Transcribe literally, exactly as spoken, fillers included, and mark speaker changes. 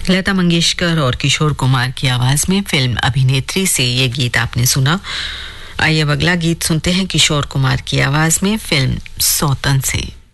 Speaker 1: लता मंगेशकर और किशोर कुमार की आवाज में फिल्म अभिनेत्री से ये गीत आपने सुना। आइए अब अगला गीत सुनते हैं किशोर कुमार की आवाज में फिल्म सौतन से।